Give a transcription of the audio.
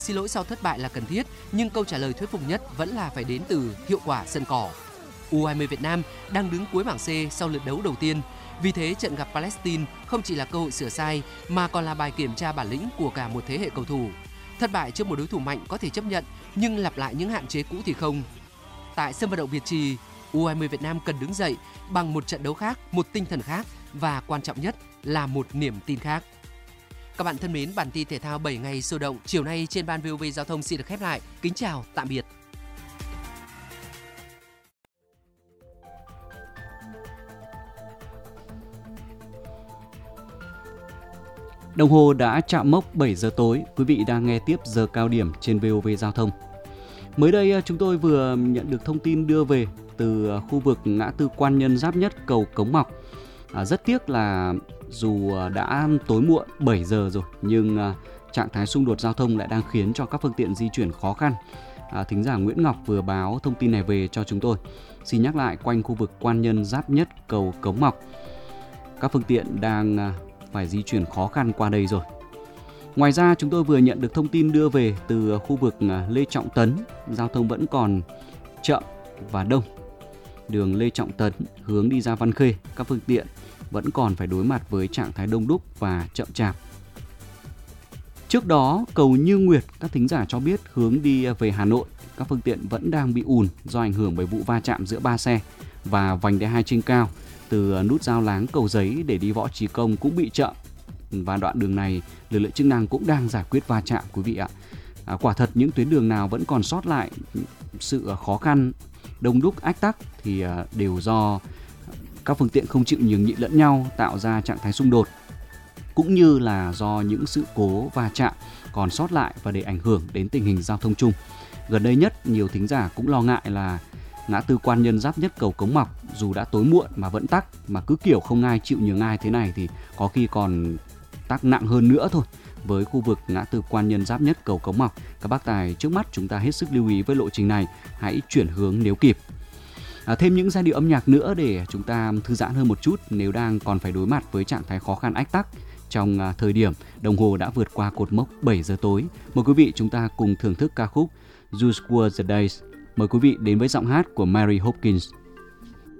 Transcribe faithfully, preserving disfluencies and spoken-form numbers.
Xin lỗi sau thất bại là cần thiết, nhưng câu trả lời thuyết phục nhất vẫn là phải đến từ hiệu quả sân cỏ. u hai mươi Việt Nam đang đứng cuối bảng C sau lượt đấu đầu tiên. Vì thế, trận gặp Palestine không chỉ là cơ hội sửa sai mà còn là bài kiểm tra bản lĩnh của cả một thế hệ cầu thủ. Thất bại trước một đối thủ mạnh có thể chấp nhận, nhưng lặp lại những hạn chế cũ thì không. Tại sân vận động Việt Trì, u hai mươi Việt Nam cần đứng dậy bằng một trận đấu khác, một tinh thần khác và quan trọng nhất là một niềm tin khác. Các bạn thân mến, bản tin thể thao bảy ngày sôi động chiều nay trên ban vê o vê Giao thông xin được khép lại. Kính chào, tạm biệt. Đồng hồ đã chạm mốc bảy giờ tối, quý vị đang nghe tiếp giờ cao điểm trên vê o vê Giao thông. Mới đây chúng tôi vừa nhận được thông tin đưa về từ khu vực ngã tư Quan Nhân Giáp Nhất cầu Cống Mọc. À, rất tiếc là dù đã tối muộn bảy giờ rồi nhưng à, trạng thái xung đột giao thông lại đang khiến cho các phương tiện di chuyển khó khăn. À, thính giả Nguyễn Ngọc vừa báo thông tin này về cho chúng tôi. Xin nhắc lại, quanh khu vực Quan Nhân Giáp Nhất cầu Cống Mọc, các phương tiện đang à, phải di chuyển khó khăn qua đây rồi. Ngoài ra, chúng tôi vừa nhận được thông tin đưa về từ khu vực Lê Trọng Tấn, giao thông vẫn còn chậm và đông. Đường Lê Trọng Tấn hướng đi ra Văn Khê, các phương tiện vẫn còn phải đối mặt với trạng thái đông đúc và chậm chạp. Trước đó, cầu Như Nguyệt, các thính giả cho biết hướng đi về Hà Nội, các phương tiện vẫn đang bị ùn do ảnh hưởng bởi vụ va chạm giữa ba xe, và vành đai hai trên cao từ nút giao Láng Cầu Giấy để đi Võ Trí Công cũng bị chậm. Và đoạn đường này, lực lượng chức năng cũng đang giải quyết va chạm, quý vị ạ. À, quả thật những tuyến đường nào vẫn còn sót lại sự khó khăn, đông đúc, ách tắc thì đều do các phương tiện không chịu nhường nhịn lẫn nhau, tạo ra trạng thái xung đột, cũng như là do những sự cố va chạm còn sót lại và để ảnh hưởng đến tình hình giao thông chung. Gần đây nhất, nhiều thính giả cũng lo ngại là ngã tư Quan Nhân Giáp Nhất cầu Cống Mọc dù đã tối muộn mà vẫn tắc, mà cứ kiểu không ai chịu nhường ai thế này thì có khi còn tắc nặng hơn nữa thôi. Với khu vực ngã tư Quan Nhân Giáp Nhất cầu Cống Mọc, các bác tài trước mắt chúng ta hết sức lưu ý với lộ trình này, hãy chuyển hướng nếu kịp. À, thêm những giai điệu âm nhạc nữa để chúng ta thư giãn hơn một chút nếu đang còn phải đối mặt với trạng thái khó khăn ách tắc trong à, thời điểm đồng hồ đã vượt qua cột mốc bảy giờ tối. Mời quý vị chúng ta cùng thưởng thức ca khúc Just Were the Days. Mời quý vị đến với giọng hát của Mary Hopkins.